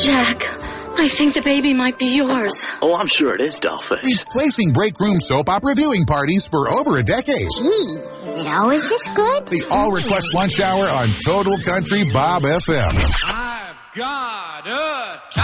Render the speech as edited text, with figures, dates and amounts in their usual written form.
Jack, I think the baby might be yours. Oh, I'm sure it is, Dollface. Replacing break room soap opera viewing parties for over a decade. Gee, is it always this good? The All-Request Lunch Hour on Total Country Bob FM. I've got a